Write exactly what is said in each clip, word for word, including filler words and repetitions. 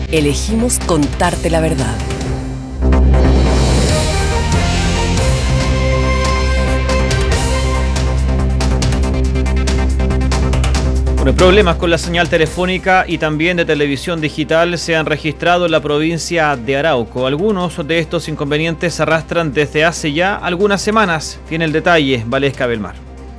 Elegimos contarte la verdad. Problemas con la señal telefónica y también de televisión digital se han registrado en la provincia de Arauco. Algunos de estos inconvenientes se arrastran desde hace ya algunas semanas. Tiene el detalle Valesca Belmar.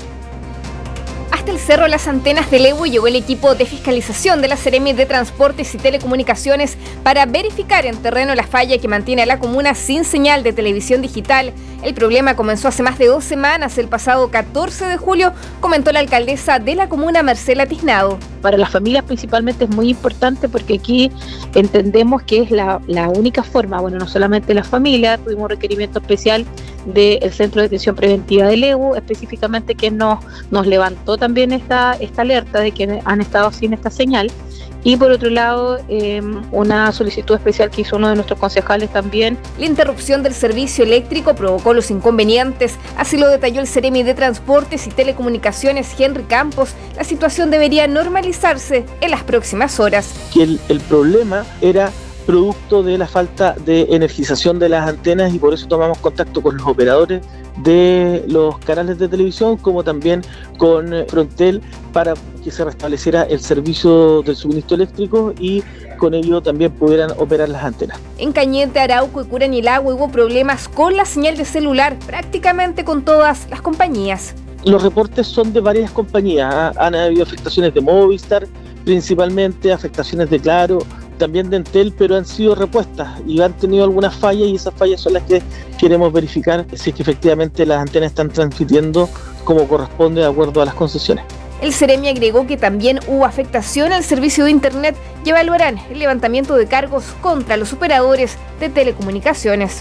Hasta el Cerro Las Antenas de Lebu llegó el equipo de fiscalización de la Seremi de Transportes y Telecomunicaciones para verificar en terreno la falla que mantiene a la comuna sin señal de televisión digital. El problema comenzó hace más de dos semanas, el pasado catorce de julio, comentó la alcaldesa de la comuna, Marcela Tiznado. Para las familias principalmente es muy importante porque aquí entendemos que es la, la única forma, bueno, no solamente las familias, tuvimos un requerimiento especial del Centro de Atención Preventiva de Lebu, específicamente que nos, nos levantó también esta, esta alerta de que han estado sin esta señal. Y por otro lado, eh, una solicitud especial que hizo uno de nuestros concejales también. La interrupción del servicio eléctrico provocó los inconvenientes, así lo detalló el Seremi de Transportes y Telecomunicaciones, Henry Campos. La situación debería normalizarse en las próximas horas. Que el, el problema era producto de la falta de energización de las antenas y por eso tomamos contacto con los operadores de los canales de televisión como también con Frontel para que se restableciera el servicio del suministro eléctrico y con ello también pudieran operar las antenas. En Cañete, Arauco y Curanilagua hubo problemas con la señal de celular prácticamente con todas las compañías. Los reportes son de varias compañías, ¿eh? Han habido afectaciones de Movistar, principalmente afectaciones de Claro, también de Entel, pero han sido repuestas y han tenido algunas fallas y esas fallas son las que queremos verificar si es que efectivamente las antenas están transmitiendo como corresponde de acuerdo a las concesiones. El Seremi agregó que también hubo afectación al servicio de internet y evaluarán el levantamiento de cargos contra los operadores de telecomunicaciones.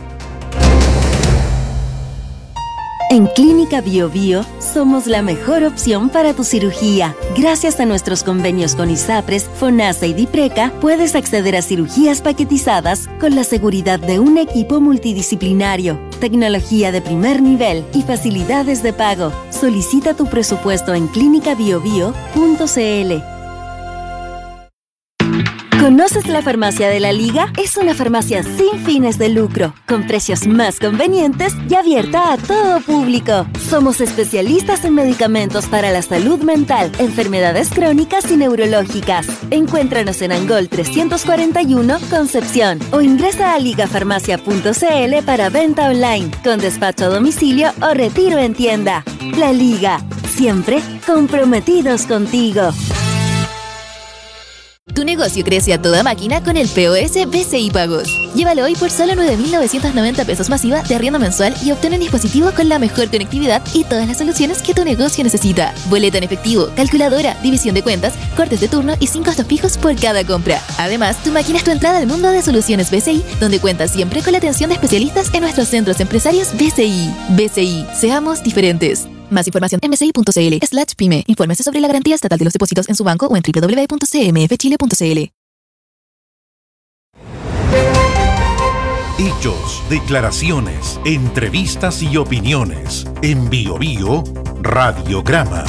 En Clínica Bio Bio somos la mejor opción para tu cirugía. Gracias a nuestros convenios con ISAPRES, FONASA y DIPRECA, puedes acceder a cirugías paquetizadas con la seguridad de un equipo multidisciplinario, tecnología de primer nivel y facilidades de pago. Solicita tu presupuesto en clínica bio bio punto c l. ¿Conoces la Farmacia de la Liga? Es una farmacia sin fines de lucro, con precios más convenientes y abierta a todo público. Somos especialistas en medicamentos para la salud mental, enfermedades crónicas y neurológicas. Encuéntranos en Angol trescientos cuarenta y uno, Concepción, o ingresa a ligafarmacia punto c l para venta online, con despacho a domicilio o retiro en tienda. La Liga, siempre comprometidos contigo. Tu negocio crece a toda máquina con el P O S B C I Pagos. Llévalo hoy por solo nueve mil novecientos noventa pesos masiva de arriendo mensual y obtén un dispositivo con la mejor conectividad y todas las soluciones que tu negocio necesita. Boleta en efectivo, calculadora, división de cuentas, cortes de turno y sin costos fijos por cada compra. Además, tu máquina es tu entrada al mundo de soluciones B C I, donde cuentas siempre con la atención de especialistas en nuestros centros empresarios B C I. B C I, seamos diferentes. Más información en bci.cl slash pyme. Infórmese sobre la garantía estatal de los depósitos en su banco o en doble u doble u doble u punto c m f chile punto c l. Hechos, declaraciones, entrevistas y opiniones. En Bio Bio, Radiograma.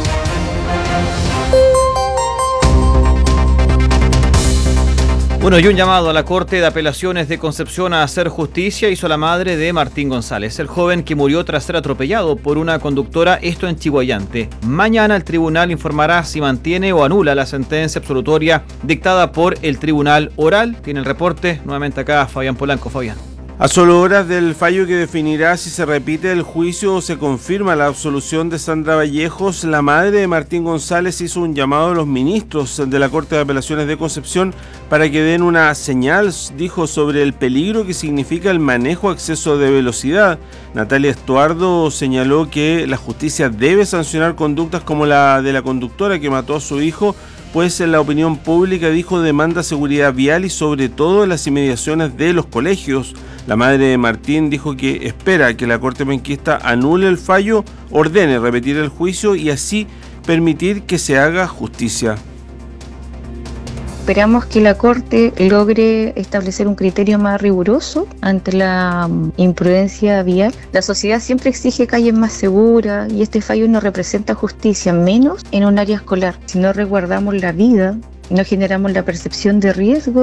Bueno, y un llamado a la Corte de Apelaciones de Concepción a hacer justicia hizo la madre de Martín González, el joven que murió tras ser atropellado por una conductora, esto en Chihuayante. Mañana el tribunal informará si mantiene o anula la sentencia absolutoria dictada por el Tribunal Oral. Tiene el reporte nuevamente acá Fabián Polanco. Fabián. A solo horas del fallo que definirá si se repite el juicio o se confirma la absolución de Sandra Vallejos, la madre de Martín González hizo un llamado a los ministros de la Corte de Apelaciones de Concepción para que den una señal, dijo, sobre el peligro que significa el manejo a exceso de velocidad. Natalia Estuardo señaló que la justicia debe sancionar conductas como la de la conductora que mató a su hijo, pues en la opinión pública, dijo, demanda seguridad vial y sobre todo en las inmediaciones de los colegios. La madre de Martín dijo que espera que la Corte Penquista anule el fallo, ordene repetir el juicio y así permitir que se haga justicia. Esperamos que la Corte logre establecer un criterio más riguroso ante la imprudencia vial. La sociedad siempre exige calles más seguras y este fallo no representa justicia, menos en un área escolar. Si no resguardamos la vida, no generamos la percepción de riesgo,